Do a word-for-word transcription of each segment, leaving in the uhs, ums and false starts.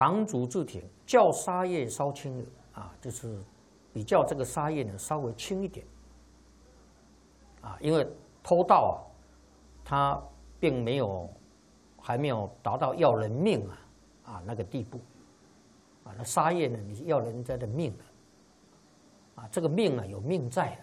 长足自挺，较杀业稍轻的啊，就是比较这个杀业呢稍微轻一点啊，因为偷盗啊，它并没有还没有达到要人命啊啊那个地步啊，那杀业呢，你是要人家的命的啊，这个命啊有命在的。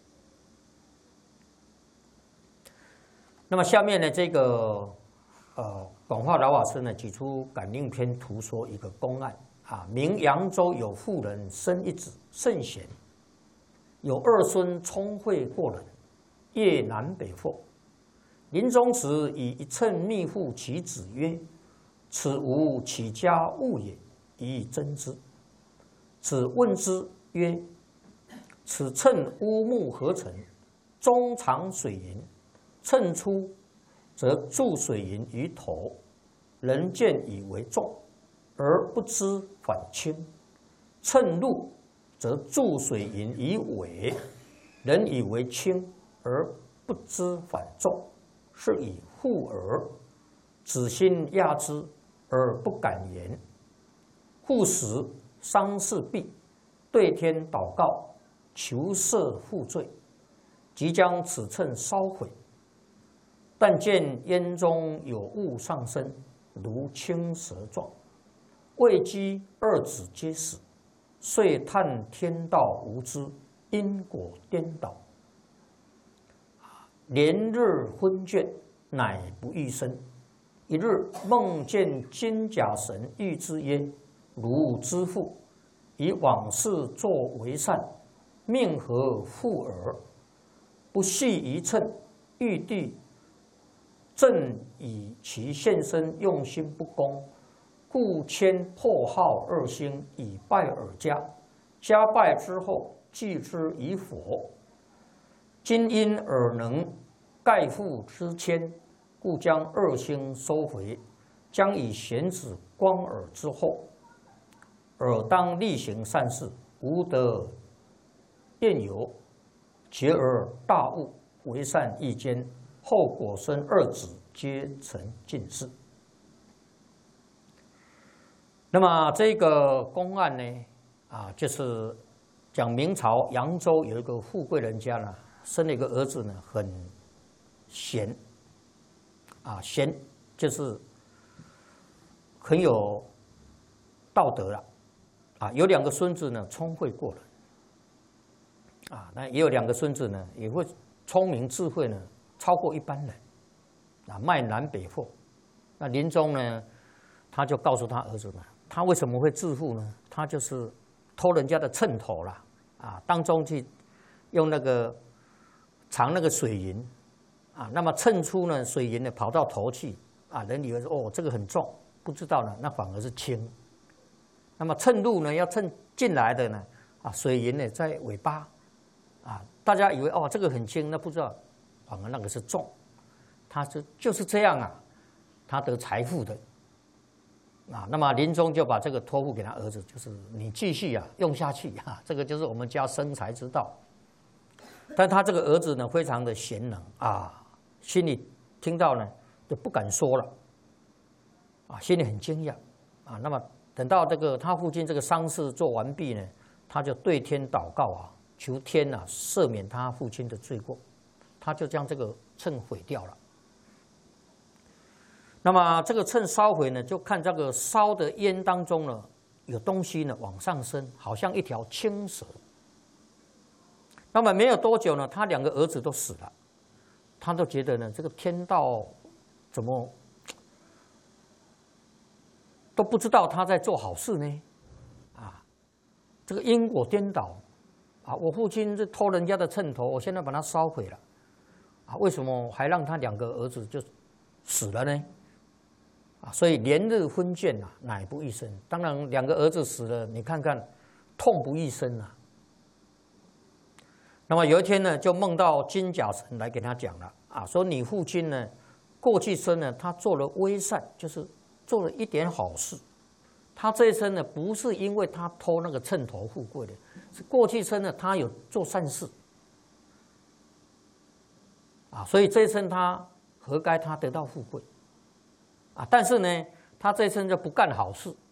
那么下面呢，这个呃广化老法师呢举出《感应篇》图说一个公案啊，明扬州有妇人生一子甚贤，有二孙聪慧过人，业南北阔。临终时以一称密付其子曰：“此吾起家物也，以真之。”子问之曰：“此称乌木何成？中藏水银。称出，则注水银于头，人见以为重，而不知反轻；称入，则注水银于尾，人以为轻，而不知反重。是以护耳。子心压之，而不敢言。护时丧事毕，对天祷告，求赦负罪，即将此秤烧毁。但见烟中有物上升，如青蛇状，未及二子皆死，遂叹天道无知，因果颠倒。连日昏倦，乃不欲生。一日梦见金甲神谕之曰：“汝之父，以往事作为善，命何复尔？不系一称，玉帝。”正以其现身用心不公，故迁破号二星以拜尔家。家拜之后，祭之以佛。今因尔能盖覆之谦，故将二星收回，将以贤子光尔之后。尔当力行善事，无得厌游，结而大悟，为善益坚。后果生二子，皆成进士。那么这个公案呢，啊，就是讲明朝扬州有一个富贵人家呢，生了一个儿子呢，很贤，啊，贤就是很有道德了，啊，有两个孙子呢，聪慧过人，啊，那也有两个孙子呢，也会聪明智慧呢。超过一般人，啊，卖南北货。那临终呢，他就告诉他儿子呢，他为什么会致富呢？他就是偷人家的秤头啦，啊，当中去用那个藏那个水银，啊，那么称出呢水银呢跑到头去，啊，人以为说哦这个很重，不知道呢那反而是轻。那么称入呢要称进来的呢，啊，水银呢在尾巴，啊，大家以为哦这个很轻，那不知道。反而那个是重，他是就是这样啊，他得财富的啊。那么临终就把这个托付给他儿子，就是你继续啊用下去啊，这个就是我们家生财之道。但他这个儿子呢，非常的贤能啊，心里听到呢就不敢说了啊，心里很惊讶啊。那么等到这个他父亲这个丧事做完毕呢，他就对天祷告啊，求天啊赦免他父亲的罪过。他就将这个秤毁掉了。那么这个秤烧毁呢，就看这个烧的烟当中呢，有东西呢往上升，好像一条青蛇。那么没有多久呢，他两个儿子都死了，他都觉得呢，这个天道怎么都不知道他在做好事呢？啊，这个因果颠倒啊！我父亲是偷人家的秤头，我现在把它烧毁了。啊，为什么还让他两个儿子就死了呢？啊，所以连日昏倦啊，乃不欲生。当然，两个儿子死了，你看看，痛不欲生啊。那么有一天呢，就梦到金甲神来给他讲了啊，说你父亲呢，过去生呢，他做了微善，就是做了一点好事。他这一生呢，不是因为他偷那个秤头富贵的，是过去生呢，他有做善事。啊，所以这一生他活该他得到富贵，啊，但是呢，他这一生就不干好事，